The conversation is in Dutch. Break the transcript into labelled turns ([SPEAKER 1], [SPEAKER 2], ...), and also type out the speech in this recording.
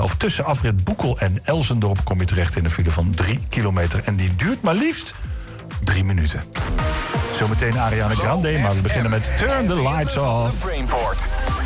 [SPEAKER 1] Of tussen afrit Boekel en Elsendorp kom je terecht in een file van 3 kilometer. En die duurt maar liefst 3 minuten. Zometeen Ariana Grande, maar we beginnen met Turn the Lights Off.